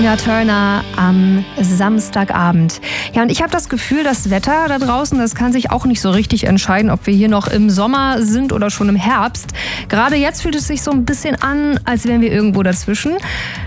Ja, Turner am Samstagabend. Ja, und ich habe das Gefühl, das Wetter da draußen, das kann sich auch nicht so richtig entscheiden, ob wir hier noch im Sommer sind oder schon im Herbst. Gerade jetzt fühlt es sich so ein bisschen an, als wären wir irgendwo dazwischen.